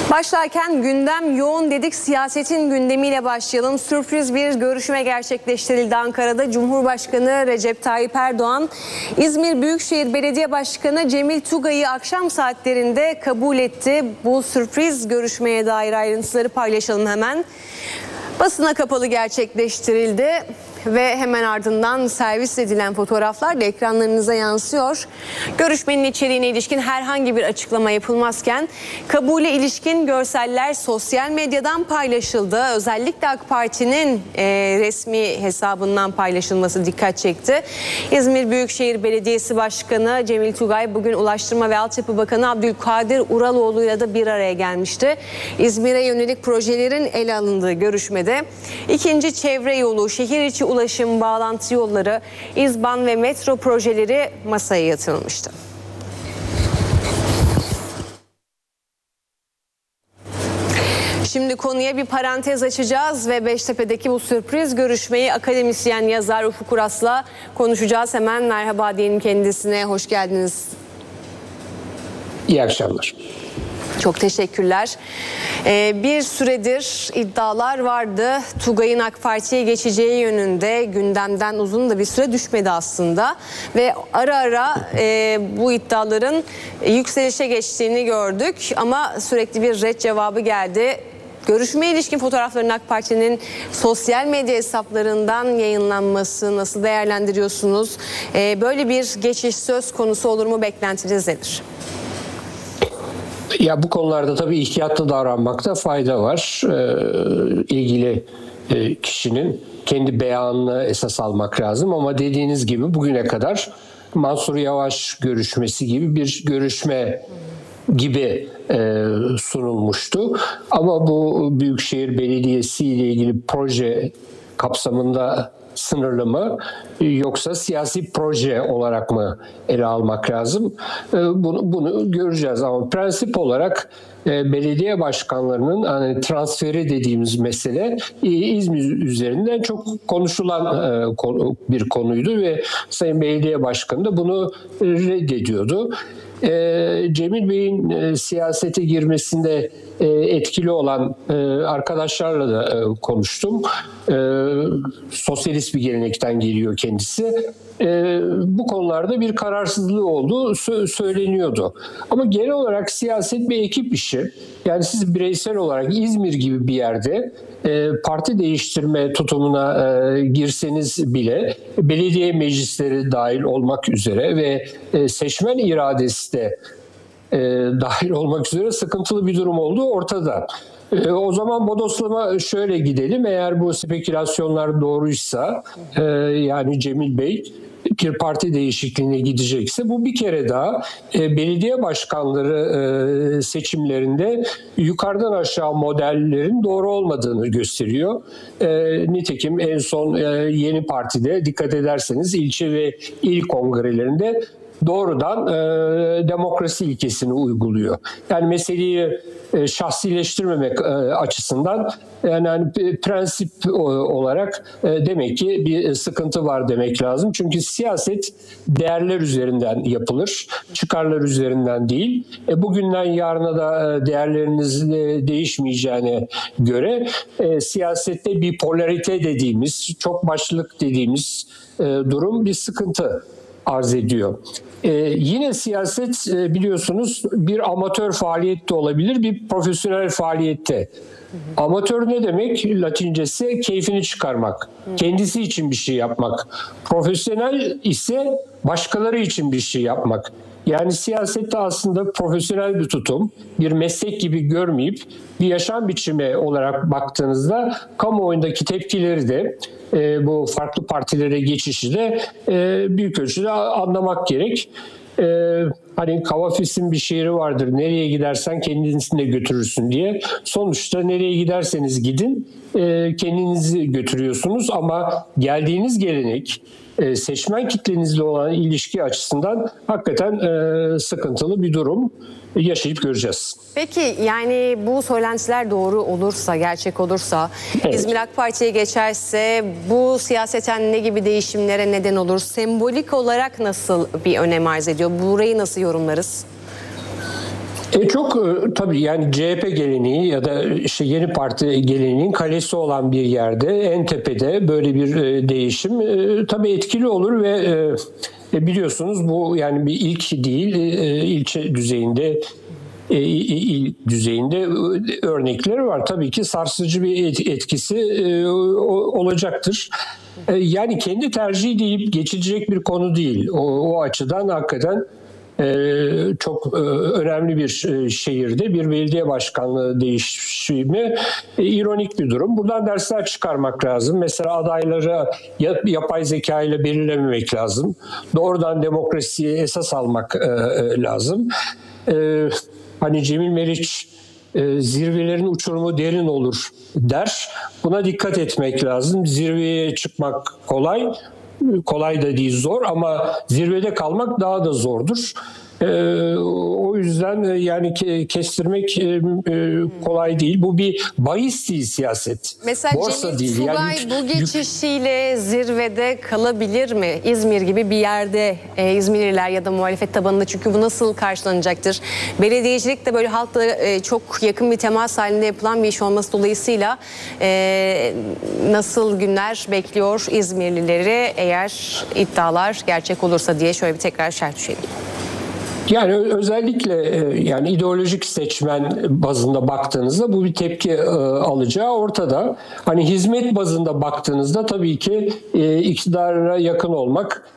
Başlarken gündem yoğun dedik, siyasetin gündemiyle başlayalım. Sürpriz bir görüşme gerçekleştirildi Ankara'da. Cumhurbaşkanı Recep Tayyip Erdoğan, İzmir Büyükşehir Belediye Başkanı Cemil Tugay'ı akşam saatlerinde kabul etti. Bu sürpriz görüşmeye dair ayrıntıları paylaşalım hemen. Basına kapalı gerçekleştirildi ve hemen ardından servis edilen fotoğraflar da ekranlarınıza yansıyor. Görüşmenin içeriğine ilişkin herhangi bir açıklama yapılmazken kabule ilişkin görseller sosyal medyadan paylaşıldı. Özellikle AK Parti'nin resmi hesabından paylaşılması dikkat çekti. İzmir Büyükşehir Belediyesi Başkanı Cemil Tugay bugün Ulaştırma ve Altyapı Bakanı Abdülkadir Uraloğlu'yla da bir araya gelmişti. İzmir'e yönelik projelerin ele alındığı görüşmede ikinci çevre yolu, şehir içi ulaşım, bağlantı yolları, İzban ve metro projeleri masaya yatırılmıştı. Şimdi konuya bir parantez açacağız ve Beştepe'deki bu sürpriz görüşmeyi akademisyen yazar Ufuk Uras'la konuşacağız. Hemen merhaba diyelim kendisine. Hoş geldiniz. İyi akşamlar. Çok teşekkürler. Bir süredir iddialar vardı. Tugay'ın AK Parti'ye geçeceği yönünde, gündemden uzun da bir süre düşmedi aslında. Ve ara ara bu iddiaların yükselişe geçtiğini gördük. Ama sürekli bir ret cevabı geldi. Görüşmeye ilişkin fotoğrafların AK Parti'nin sosyal medya hesaplarından yayınlanması nasıl değerlendiriyorsunuz? Böyle bir geçiş söz konusu olur mu? Beklentiniz nedir? Ya bu konularda tabii ihtiyatlı davranmakta fayda var. İlgili kişinin kendi beyanını esas almak lazım ama dediğiniz gibi bugüne kadar Mansur Yavaş görüşmesi gibi bir görüşme gibi sunulmuştu. Ama bu Büyükşehir Belediyesi ile ilgili proje kapsamında sınırlı mı yoksa siyasi proje olarak mı ele almak lazım? Bunu göreceğiz ama prensip olarak belediye başkanlarının hani transferi dediğimiz mesele İzmir üzerinden çok konuşulan bir konuydu ve Sayın Belediye Başkanı da bunu reddediyordu. Cemil Bey'in siyasete girmesinde etkili olan arkadaşlarla da konuştum. Sosyalist bir gelenekten geliyor kendisi. Bu konularda bir kararsızlığı olduğu söyleniyordu. Ama genel olarak siyaset bir ekip işi. Yani siz bireysel olarak İzmir gibi bir yerde parti değiştirme tutumuna girseniz bile belediye meclisleri dahil olmak üzere ve seçmen iradesi de dahil olmak üzere sıkıntılı bir durum olduğu ortada. O zaman bodoslama şöyle gidelim. Eğer bu spekülasyonlar doğruysa yani Cemil Bey bir parti değişikliğine gidecekse bu bir kere daha belediye başkanları seçimlerinde yukarıdan aşağı modellerin doğru olmadığını gösteriyor. Nitekim en son yeni partide dikkat ederseniz ilçe ve il kongrelerinde doğrudan demokrasi ilkesini uyguluyor. Yani meseleyi şahsileştirmemek açısından yani prensip olarak demek ki bir sıkıntı var demek lazım. Çünkü siyaset değerler üzerinden yapılır, çıkarlar üzerinden değil. Bugünden yarına da değerleriniz değişmeyeceğine göre siyasette bir polarite dediğimiz, çok başlık dediğimiz durum bir sıkıntı arz ediyor. Yine siyaset biliyorsunuz bir amatör faaliyet de olabilir, bir profesyonel faaliyette. Amatör ne demek? Latincesi keyfini çıkarmak, kendisi için bir şey yapmak. Profesyonel ise başkaları için bir şey yapmak. Yani siyasette aslında profesyonel bir tutum, bir meslek gibi görmeyip bir yaşam biçimi olarak baktığınızda kamuoyundaki tepkileri de bu farklı partilere geçişi de büyük ölçüde anlamak gerek. Hani Kavafis'in bir şiiri vardır. Nereye gidersen kendisini de götürürsün diye. Sonuçta nereye giderseniz gidin kendinizi götürüyorsunuz ama geldiğiniz gelenek seçmen kitlenizle olan ilişki açısından hakikaten sıkıntılı bir durum yaşayıp göreceğiz. Peki yani bu söylentiler doğru olursa, gerçek olursa, evet, İzmir AK Parti'ye geçerse bu siyaseten ne gibi değişimlere neden olur? Sembolik olarak nasıl bir önem arz ediyor? Burayı nasıl yorumlarız? Çok tabii yani CHP geleneği ya da işte Yeni Parti geleneğinin kalesi olan bir yerde en tepede böyle bir değişim tabii etkili olur ve biliyorsunuz bu yani bir ilk değil, ilçe düzeyinde il düzeyinde örnekleri var. Tabii ki sarsıcı bir etkisi olacaktır. Yani kendi tercihi deyip geçilecek bir konu değil. O açıdan hakikaten çok önemli bir şehirde bir belediye başkanlığı değişimi ironik bir durum. Buradan dersler çıkarmak lazım. Mesela adayları yapay zeka ile belirlememek lazım. Doğrudan demokrasiye esas almak lazım. Hani Cemil Meriç zirvelerin uçurumu derin olur der. Buna dikkat etmek lazım. Zirveye çıkmak kolay. Kolay da değil, zor, ama zirvede kalmak daha da zordur. O yüzden yani kestirmek kolay değil. Bu bir bahis değil siyaset. Mesela Borsa Cemil değil. Tugay Yani bu geçişiyle zirvede kalabilir mi? İzmir gibi bir yerde İzmirliler ya da muhalefet tabanında, çünkü bu nasıl karşılanacaktır? Belediyecilik de böyle halkla çok yakın bir temas halinde yapılan bir iş olması dolayısıyla nasıl günler bekliyor İzmirlileri eğer iddialar gerçek olursa diye şöyle bir tekrar şerh düşelim. Yani özellikle yani ideolojik seçmen bazında baktığınızda bu bir tepki alacağı ortada. Hani hizmet bazında baktığınızda tabii ki iktidara yakın olmak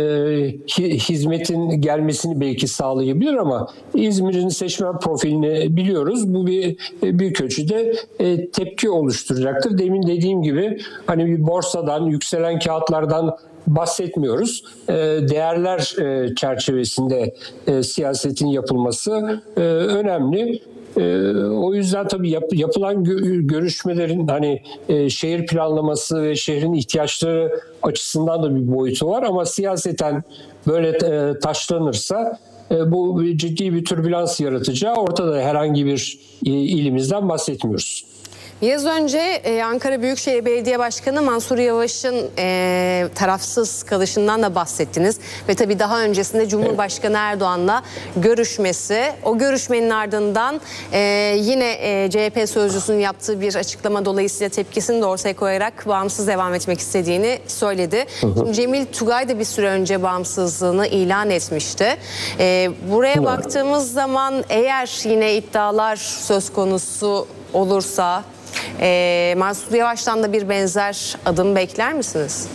hizmetin gelmesini belki sağlayabilir, ama İzmir'in seçmen profilini biliyoruz. Bu bir büyük ölçüde tepki oluşturacaktır. Demin dediğim gibi hani bir borsadan, yükselen kağıtlardan bahsetmiyoruz. Değerler çerçevesinde siyasetin yapılması önemli. O yüzden tabii yapılan görüşmelerin hani şehir planlaması ve şehrin ihtiyaçları açısından da bir boyutu var, ama siyaseten böyle taşlanırsa bu ciddi bir türbülans yaratacağı ortada. Herhangi bir ilimizden bahsetmiyoruz. Biraz önce Ankara Büyükşehir Belediye Başkanı Mansur Yavaş'ın tarafsız kalışından da bahsettiniz. Ve tabii daha öncesinde Cumhurbaşkanı Erdoğan'la görüşmesi, o görüşmenin ardından yine CHP sözcüsünün yaptığı bir açıklama dolayısıyla tepkisini de ortaya koyarak bağımsız devam etmek istediğini söyledi. Şimdi Cemil Tugay da bir süre önce bağımsızlığını ilan etmişti. Buraya baktığımız zaman eğer yine iddialar söz konusu olursa Mansur Yavaş'tan da bir benzer adım bekler misiniz?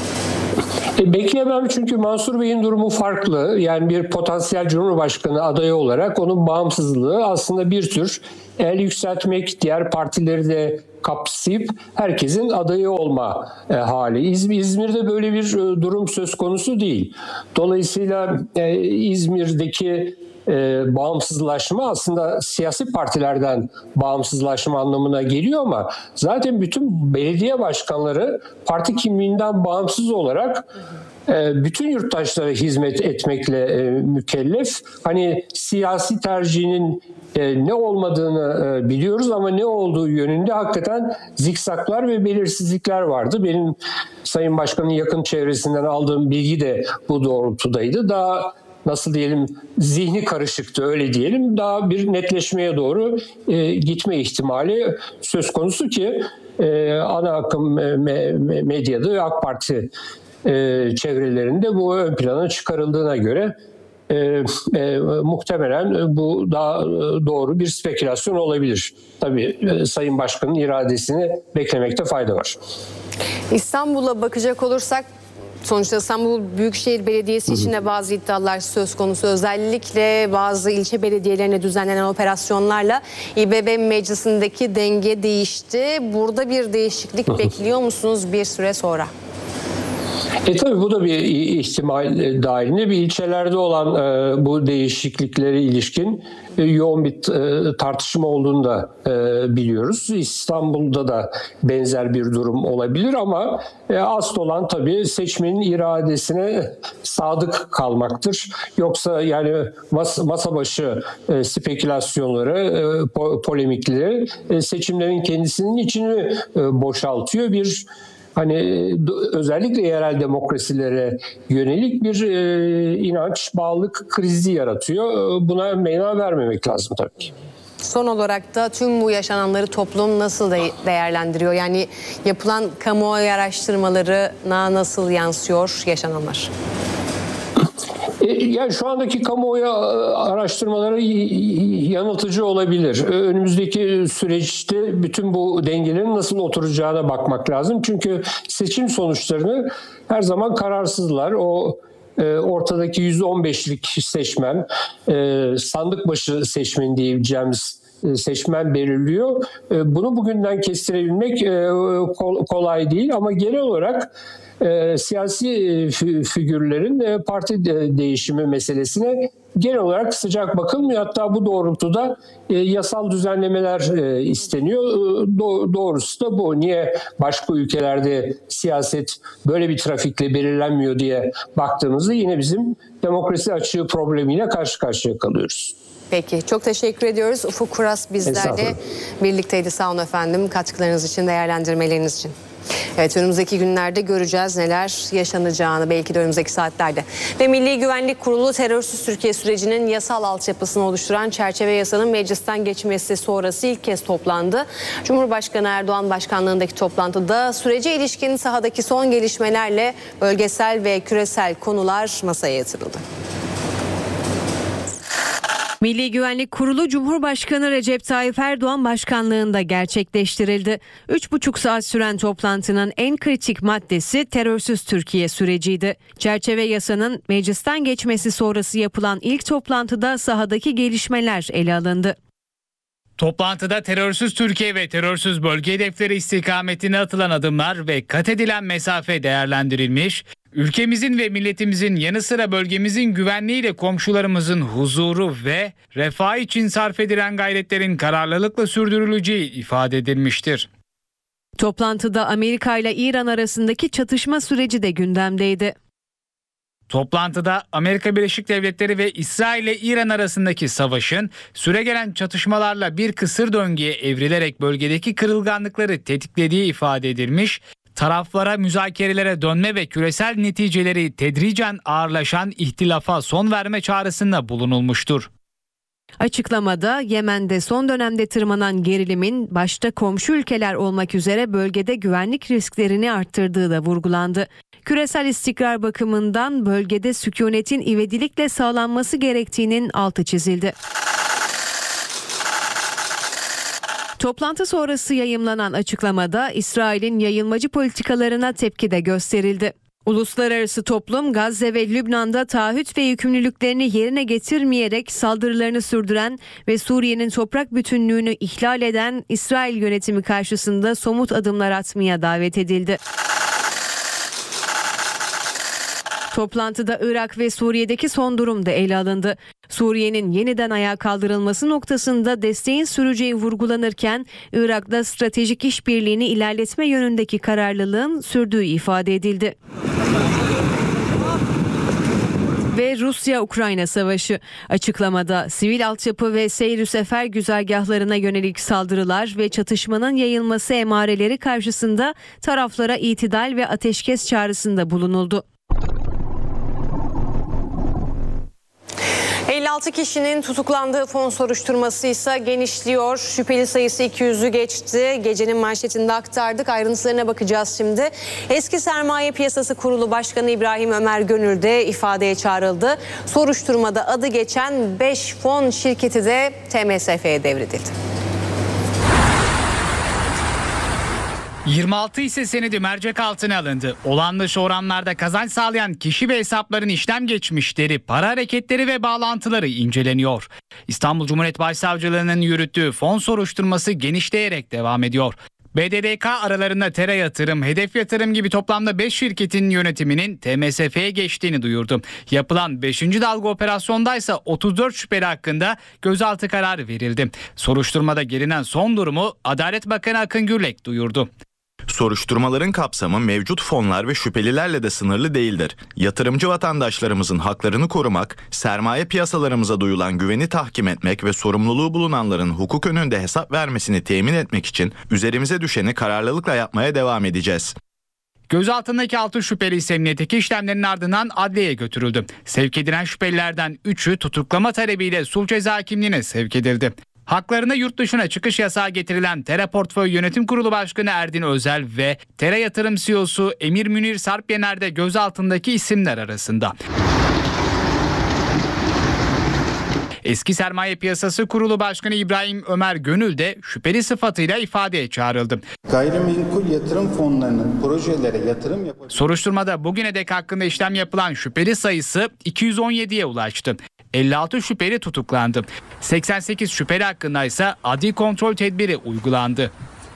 Beklemem, çünkü Mansur Bey'in durumu farklı. Yani bir potansiyel Cumhurbaşkanı adayı olarak onun bağımsızlığı aslında bir tür el yükseltmek, diğer partileri de kapsayıp herkesin adayı olma hali. İzmir'de böyle bir durum söz konusu değil. Dolayısıyla İzmir'deki bağımsızlaşma aslında siyasi partilerden bağımsızlaşma anlamına geliyor, ama zaten bütün belediye başkanları parti kimliğinden bağımsız olarak bütün yurttaşlara hizmet etmekle mükellef. Hani siyasi tercihinin ne olmadığını biliyoruz, ama ne olduğu yönünde hakikaten zikzaklar ve belirsizlikler vardı. Benim Sayın Başkan'ın yakın çevresinden aldığım bilgi de bu doğrultudaydı. Daha nasıl diyelim, zihni karışıktı, öyle diyelim. Daha bir netleşmeye doğru gitme ihtimali söz konusu ki ana akım medyada ve AK Parti çevrelerinde bu ön plana çıkarıldığına göre muhtemelen bu daha doğru bir spekülasyon olabilir. Tabii Sayın Başkan'ın iradesini beklemekte fayda var. İstanbul'a bakacak olursak, sonuçta İstanbul Büyükşehir Belediyesi için de bazı iddialar söz konusu. Özellikle bazı ilçe belediyelerine düzenlenen operasyonlarla İBB meclisindeki denge değişti. Burada bir değişiklik bekliyor musunuz bir süre sonra? Tabii bu da bir ihtimal dahilinde. Bir ilçelerde olan bu değişikliklere ilişkin yoğun bir tartışma olduğunu da biliyoruz. İstanbul'da da benzer bir durum olabilir, ama asıl olan tabii seçmenin iradesine sadık kalmaktır. Yoksa yani masa başı spekülasyonları, polemikleri seçimlerin kendisinin içini boşaltıyor. Bir özellikle yerel demokrasilere yönelik bir inanç, bağlılık krizi yaratıyor. Buna meydan vermemek lazım tabii ki. Son olarak da tüm bu yaşananları toplum nasıl değerlendiriyor? Yani yapılan kamuoyu araştırmalarına nasıl yansıyor yaşananlar? Yani şu andaki kamuoyu araştırmaları yanıltıcı olabilir. Önümüzdeki süreçte bütün bu dengelerin nasıl oturacağına bakmak lazım. Çünkü seçim sonuçlarını her zaman kararsızlar. Ortadaki %15'lik seçmen, sandık başı seçmen diyebileceğimiz seçmen belirliyor. Bunu bugünden kestirebilmek kolay değil ama genel olarak siyasi figürlerin parti değişimi meselesine genel olarak sıcak bakılmıyor. Hatta bu doğrultuda yasal düzenlemeler isteniyor. Doğrusu da bu. Niye başka ülkelerde siyaset böyle bir trafikle belirlenmiyor diye baktığımızda yine bizim demokrasi açığı problemiyle karşı karşıya kalıyoruz. Peki, çok teşekkür ediyoruz. Ufuk Kuras bizlerle birlikteydi. Sağ olun efendim, katkılarınız için, değerlendirmeleriniz için. Evet, önümüzdeki günlerde göreceğiz neler yaşanacağını, belki de önümüzdeki saatlerde. Ve Milli Güvenlik Kurulu terörsüz Türkiye sürecinin yasal altyapısını oluşturan çerçeve yasanın meclisten geçmesi sonrası ilk kez toplandı. Cumhurbaşkanı Erdoğan başkanlığındaki toplantıda sürece ilişkin sahadaki son gelişmelerle bölgesel ve küresel konular masaya yatırıldı. Milli Güvenlik Kurulu Cumhurbaşkanı Recep Tayyip Erdoğan başkanlığında gerçekleştirildi. 3,5 saat süren toplantının en kritik maddesi terörsüz Türkiye süreciydi. Çerçeve yasanın meclisten geçmesi sonrası yapılan ilk toplantıda sahadaki gelişmeler ele alındı. Toplantıda terörsüz Türkiye ve terörsüz bölge hedefleri istikametine atılan adımlar ve kat edilen mesafe değerlendirilmiş, ülkemizin ve milletimizin yanı sıra bölgemizin güvenliğiyle komşularımızın huzuru ve refahı için sarf edilen gayretlerin kararlılıkla sürdürüleceği ifade edilmiştir. Toplantıda Amerika ile İran arasındaki çatışma süreci de gündemdeydi. Toplantıda Amerika Birleşik Devletleri ve İsrail ile İran arasındaki savaşın süregelen çatışmalarla bir kısır döngüye evrilerek bölgedeki kırılganlıkları tetiklediği ifade edilmiş, taraflara müzakerelere dönme ve küresel neticeleri tedricen ağırlaşan ihtilafa son verme çağrısında bulunulmuştur. Açıklamada Yemen'de son dönemde tırmanan gerilimin başta komşu ülkeler olmak üzere bölgede güvenlik risklerini arttırdığı da vurgulandı. Küresel istikrar bakımından bölgede sükunetin ivedilikle sağlanması gerektiğinin altı çizildi. Toplantı sonrası yayımlanan açıklamada İsrail'in yayılmacı politikalarına tepki de gösterildi. Uluslararası toplum Gazze ve Lübnan'da taahhüt ve yükümlülüklerini yerine getirmeyerek saldırılarını sürdüren ve Suriye'nin toprak bütünlüğünü ihlal eden İsrail yönetimi karşısında somut adımlar atmaya davet edildi. Toplantıda Irak ve Suriye'deki son durum da ele alındı. Suriye'nin yeniden ayağa kaldırılması noktasında desteğin süreceği vurgulanırken Irak'ta stratejik işbirliğini ilerletme yönündeki kararlılığın sürdüğü ifade edildi. Ve Rusya-Ukrayna savaşı. Açıklamada sivil altyapı ve seyir sefer güzergahlarına yönelik saldırılar ve çatışmanın yayılması emareleri karşısında taraflara itidal ve ateşkes çağrısında bulunuldu. 56 kişinin tutuklandığı fon soruşturması ise genişliyor. Şüpheli sayısı 200'ü geçti. Gecenin manşetinde aktardık. Ayrıntılarına bakacağız şimdi. Eski Sermaye Piyasası Kurulu Başkanı İbrahim Ömer Gönül de ifadeye çağrıldı. Soruşturmada adı geçen 5 fon şirketi de TMSF'ye devredildi. 26 hisse senedi mercek altına alındı. Olağan dışı oranlarda kazanç sağlayan kişi ve hesapların işlem geçmişleri, para hareketleri ve bağlantıları inceleniyor. İstanbul Cumhuriyet Başsavcılığı'nın yürüttüğü fon soruşturması genişleyerek devam ediyor. BDDK aralarında Tera Yatırım, Hedef Yatırım gibi toplamda 5 şirketin yönetiminin TMSF'ye geçtiğini duyurdu. Yapılan 5. dalga operasyondaysa 34 şüpheli hakkında gözaltı kararı verildi. Soruşturmada gelinen son durumu Adalet Bakanı Akın Gürlek duyurdu. Soruşturmaların kapsamı mevcut fonlar ve şüphelilerle de sınırlı değildir. Yatırımcı vatandaşlarımızın haklarını korumak, sermaye piyasalarımıza duyulan güveni tahkim etmek ve sorumluluğu bulunanların hukuk önünde hesap vermesini temin etmek için üzerimize düşeni kararlılıkla yapmaya devam edeceğiz. Gözaltındaki 6 şüpheli ise emniyetteki işlemlerin ardından adliyeye götürüldü. Sevk edilen şüphelilerden 3'ü tutuklama talebiyle sulh ceza hakimliğine sevk edildi. Haklarına yurt dışına çıkış yasağı getirilen Tera Portföy Yönetim Kurulu Başkanı Erdin Özel ve Tera Yatırım CEO'su Emir Münir Sarpyener de gözaltındaki isimler arasında. Eski Sermaye Piyasası Kurulu Başkanı İbrahim Ömer Gönül de şüpheli sıfatıyla ifadeye çağrıldı. Gayrimenkul yatırım fonlarının projelere yatırım yapacağı... Soruşturmada bugüne dek hakkında işlem yapılan şüpheli sayısı 217'ye ulaştı. 56 şüpheli tutuklandı. 88 şüpheli hakkında ise adli kontrol tedbiri uygulandı.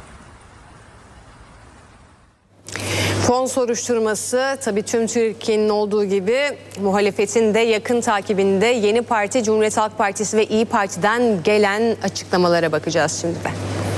Fon soruşturması tabii tüm Türkiye'nin olduğu gibi muhalefetin de yakın takibinde. Yeni Parti, Cumhuriyet Halk Partisi ve İYİ Parti'den gelen açıklamalara bakacağız şimdi de.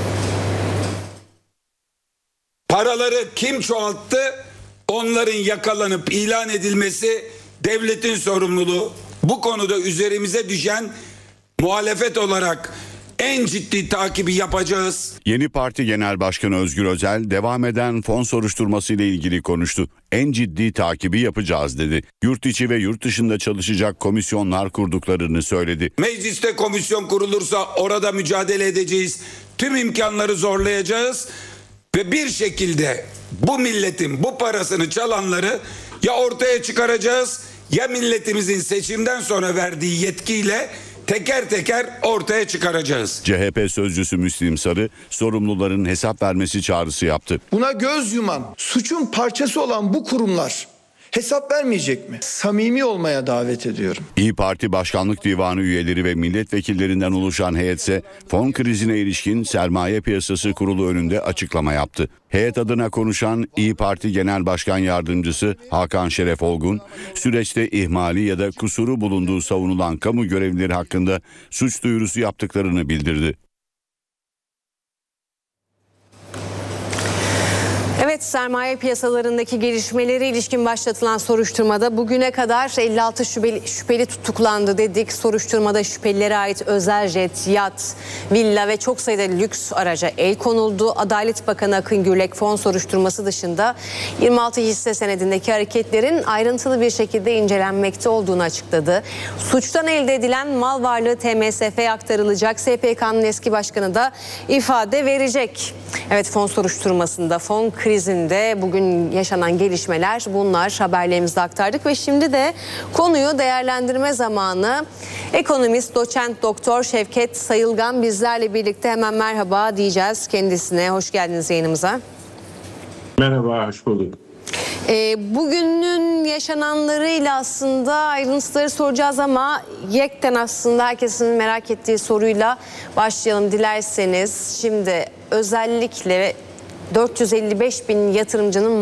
Paraları kim çoğalttı? Onların yakalanıp ilan edilmesi devletin sorumluluğu. Bu konuda üzerimize düşen muhalefet olarak en ciddi takibi yapacağız. Yeni Parti Genel Başkanı Özgür Özel devam eden fon soruşturması ile ilgili konuştu. En ciddi takibi yapacağız dedi. Yurt içi ve yurt dışında çalışacak komisyonlar kurduklarını söyledi. Mecliste komisyon kurulursa orada mücadele edeceğiz. Tüm imkanları zorlayacağız ve bir şekilde bu milletin bu parasını çalanları ya ortaya çıkaracağız ya milletimizin seçimden sonra verdiği yetkiyle teker teker ortaya çıkaracağız. CHP sözcüsü Müslim Sarı sorumluların hesap vermesi çağrısı yaptı. Buna göz yuman, suçun parçası olan bu kurumlar hesap vermeyecek mi? Samimi olmaya davet ediyorum. İYİ Parti Başkanlık Divanı üyeleri ve milletvekillerinden oluşan heyetse fon krizine ilişkin Sermaye Piyasası Kurulu önünde açıklama yaptı. Heyet adına konuşan İYİ Parti Genel Başkan Yardımcısı Hakan Şeref Olgun, süreçte ihmali ya da kusuru bulunduğu savunulan kamu görevlileri hakkında suç duyurusu yaptıklarını bildirdi. Evet, sermaye piyasalarındaki gelişmelere ilişkin başlatılan soruşturmada bugüne kadar 56 şüpheli tutuklandı dedik. Soruşturmada şüphelilere ait özel jet, yat, villa ve çok sayıda lüks araca el konuldu. Adalet Bakanı Akın Gürlek fon soruşturması dışında 26 hisse senedindeki hareketlerin ayrıntılı bir şekilde incelenmekte olduğunu açıkladı. Suçtan elde edilen mal varlığı TMSF'ye aktarılacak. SPK'nın eski başkanı da ifade verecek. Evet, fon soruşturmasında, fon krizinde bugün yaşanan gelişmeler bunlar, haberlerimizde aktardık ve şimdi de konuyu değerlendirme zamanı. Ekonomist doçent doktor Şevket Sayılgan bizlerle birlikte, hemen merhaba diyeceğiz kendisine. Hoş geldiniz yayınımıza. Merhaba, hoş bulduk. Bugünün yaşananlarıyla aslında ayrıntıları soracağız ama yekten aslında herkesin merak ettiği soruyla başlayalım dilerseniz. Şimdi özellikle 455 bin yatırımcının